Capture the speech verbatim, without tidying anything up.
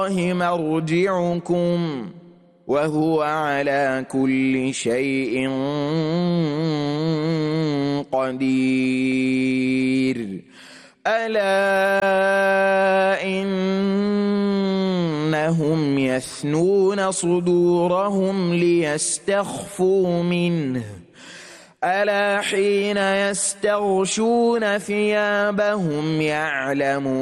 مرجعكم وهو على كل شيء قدير. ألا إنهم يثنون صدورهم ليستخفوا منه ألا حين يستغشون ثيابهم يعلم